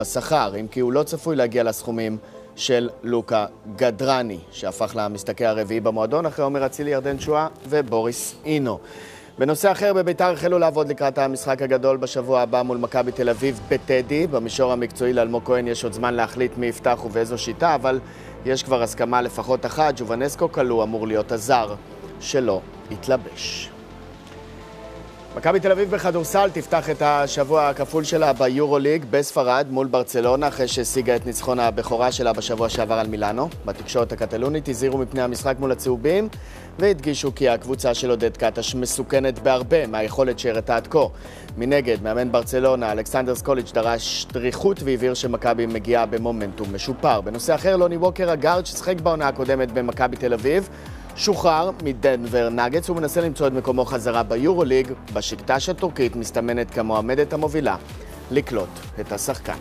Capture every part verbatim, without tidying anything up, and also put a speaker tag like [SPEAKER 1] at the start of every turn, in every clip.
[SPEAKER 1] השכר, אם כי הוא לא צפוי להגיע לסכומים של לוקה גדרני, שהפך למשתכר הרביעי במועדון, אחרי עומר אצילי, ירדן שואה ובוריס אינו. בנושא אחר, בביתר החלו לעבוד לקראת המשחק הגדול בשבוע הבא מול מכבי תל אביב בטדי. במישור המקצועי לאלמוג כהן יש עוד זמן להחליט מי יפתח ובאיזו שיטה, אבל יש כבר הסכמה לפחות אחת. ג'ובנסקו קלו אמור להיות הזר שלא יתלבש. מכבי תל אביב בכדורסל תפתח את השבוע הכפול שלה ביורוליג בספרד מול ברצלונה, אחרי שהשיגה את ניצחון הבכורה שלה בשבוע שעבר על מילאנו. בתקשורת הקטלונית הזהירו מפני המשחק מול הצהובים והדגישו כי הקבוצה של עודד קטש מסוכנת בהרבה מהיכולת שהראתה עד כה. מנגד, מאמן ברצלונה אלכסנדר סקוליץ' דרש דריכות והבהיר שמכבי מגיעה במומנטום משופר. בנושא אחר, לוני ווקר הגארד ששחק בעונה הקודמת במכבי תל אביב שוחרר מדנבר נגטס ומנסה למצוא את מקומו חזרה ביורוליג. בשקטש הטורקית מסתמנת כמועמדת המובילה לקלוט את השחקן.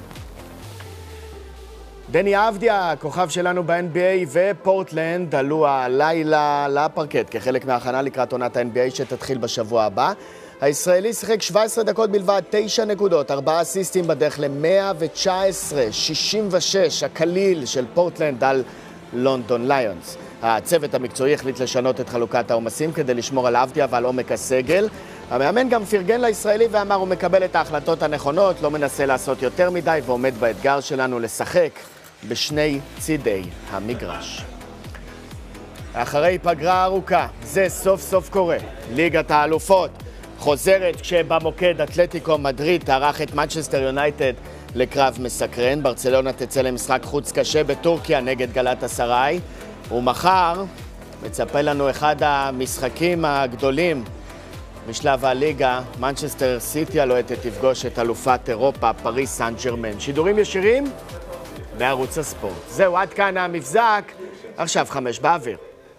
[SPEAKER 1] דני אבדיה, הכוכב שלנו ב-אן בי איי ופורטלנד, עלו הלילה לפרקט כחלק מההכנה לקראת עונת ה-אן בי איי שתתחיל בשבוע הבא. הישראלי שיחק שבע עשרה דקות בלבד, תשע נקודות, ארבעה אסיסטים בדרך ל-מאה תשע עשרה שישים ושש, הקליל של פורטלנד על לונדון ליונס. הצוות המקצועי החליט לשנות את חלוקת העומסים כדי לשמור על אבדיה ועל עומק הסגל. המאמן גם פרגן לישראלי ואמר הוא מקבל את ההחלטות הנכונות, לא מנסה לעשות יותר מדי ועומד באתגר שלנו לשחק בשני צידי המגרש. אחרי פגרה ארוכה, זה סוף סוף קורה. ליגת האלופות חוזרת כשבמוקד אתלטיקו מדריד תערך את מנצ'סטר יונייטד לקרב מסקרן. ברצלונה תצא למשחק חוץ קשה בטורקיה נגד גלאטסראי. ומחר מצפה לנו אחד המשחקים הגדולים משלב הליגה. מנצ'סטר סיטי הלוהטת תפגוש את אלופת אירופה פריס סן ז'רמן. שידורים ישירים בערוץ הספורט. זהו, עד כאן המבזק. עכשיו חמש באוויר.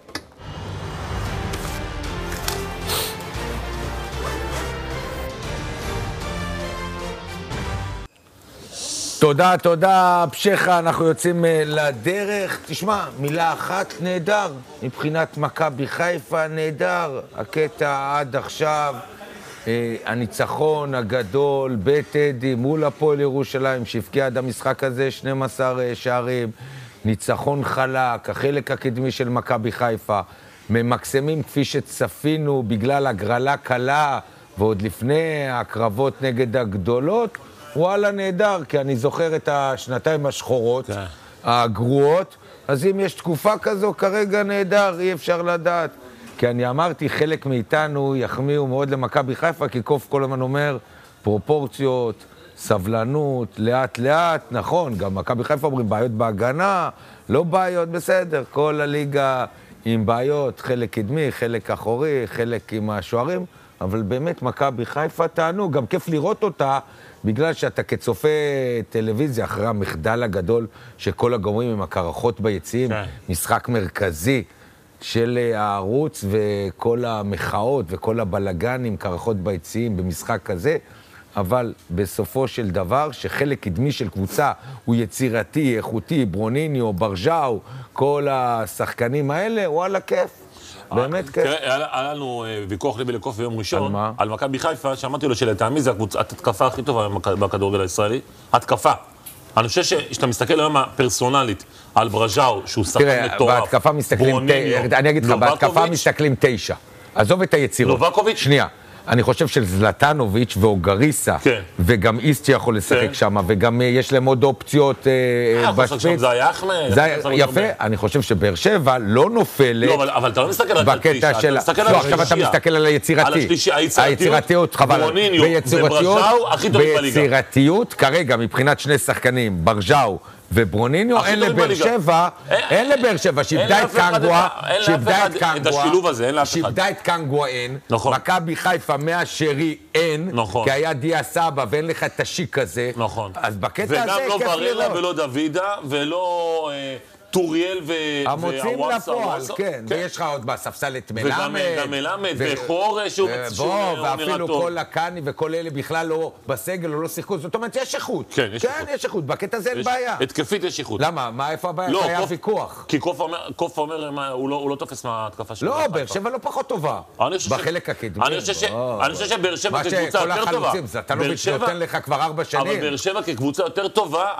[SPEAKER 2] תודה, תודה, פשחה, אנחנו יוצאים לדרך. תשמע, מילה אחת, נהדר. מבחינת מכבי חיפה, נהדר. הקטע עד עכשיו, אה, הניצחון הגדול בטדי מול הפועל ירושלים, שהפקיע עד המשחק הזה שנים עשר שערים. ניצחון חלק, החלק הקדמי של מכבי חיפה. ממקסמים כפי שצפינו בגלל הגרלה קלה, ועוד לפני הקרבות נגד הגדולות. וואלה, נהדר, כי אני זוכר את השנתיים השחורות, הגרועות, אז אם יש תקופה כזו, כרגע נהדר, אי אפשר לדעת. כי אני אמרתי, חלק מאיתנו יחמיאו מאוד למכבי חיפה, כי קוף כל הזמן אומר, פרופורציות, סבלנות, לאט לאט, נכון, גם מכבי חיפה אומרים בעיות בהגנה, לא בעיות, בסדר, כל הליגה עם בעיות, חלק קדמי, חלק אחורי, חלק עם השוערים, אבל באמת מכבי חיפה טענו, גם כיף לראות אותה, בגלל שאתה כצופה טלוויזיה אחרי המחדל הגדול שכל הגורמים עם הקרחות ביציעים, משחק מרכזי של הערוץ וכל המחאות וכל הבלגנים, קרחות ביציעים במשחק כזה, אבל בסופו של דבר שחלק קדמי של קבוצה הוא יצירתי, איכותי, ברוניניו, ברג'או, כל השחקנים האלה, וואלה כיף. באמת כן.
[SPEAKER 3] תראה, היה לנו ויכוח ליבי לקוף ביום ראשון, על מכבי חיפה, שאמרתי לו שלטעמי זה התקפה הכי טובה בכדורגל הישראלי, התקפה. אני חושב שאתה מסתכל היום הפרסונלית על ברג'או, שהוא שחקן מטורף.
[SPEAKER 2] תראה, בהתקפה מסתכלים, אני אגיד לך, בהתקפה מסתכלים תשע. עזוב את היצירות.
[SPEAKER 3] נובקוביץ'?
[SPEAKER 2] שנייה. אני חושב של זלטנוביץ' ואוגריסה, וגם איסטי יכול לשחק שם, וגם יש להם עוד אופציות
[SPEAKER 3] בשפיץ. זה היה אחמד.
[SPEAKER 2] יפה, אני חושב שבאר שבע לא נופלת.
[SPEAKER 3] לא, אבל אתה לא מסתכל על התשע, אתה מסתכל על
[SPEAKER 2] השלישייה. עכשיו אתה מסתכל על היצירתי.
[SPEAKER 3] על השלישייה,
[SPEAKER 2] היצירתיות, חבל.
[SPEAKER 3] ברוניניו וברג'או, הכי טובים בליגה.
[SPEAKER 2] ביצירתיות, כרגע, מבחינת שני שחקנים, ברג'או וברוניניו, אין לבאר שבע, אין לבאר שבע, שאיבדה את קנגווה, שאיבדה את קנגווה, שאיבדה את קנגווה אין, מכבי חיפה מהשרי אין, כי היה דיה סבא ואין לך את השיק הזה, אז בקטע הזה
[SPEAKER 3] וגם לא ברלה ולא דוידה ולא טוריאל ו...
[SPEAKER 2] המוצאים לפועל, כן. ויש לך עוד בספסל את מלמד.
[SPEAKER 3] וגם מלמד, וחורש, שהוא
[SPEAKER 2] נראה טוב. ואפילו כל הקני וכל אלה בכלל לא בסגל או לא שיחקו. זאת אומרת, יש איכות.
[SPEAKER 3] כן, יש איכות.
[SPEAKER 2] כן, יש איכות. בקטע הזה אין בעיה.
[SPEAKER 3] התקפית יש איכות.
[SPEAKER 2] למה? מה, איפה הבעיה? היה ויכוח.
[SPEAKER 3] כי קוף אומר, הוא לא תופס מההתקפה שלו.
[SPEAKER 2] לא, באר שבע לא פחות טובה. בחלק הקדמי.
[SPEAKER 3] אני חושב שבאר שבע כקבוצה יותר טובה.
[SPEAKER 2] אתה לא נותן לך כבר ארבע שנים.
[SPEAKER 3] אבל באר שבע כקבוצה יותר טובה,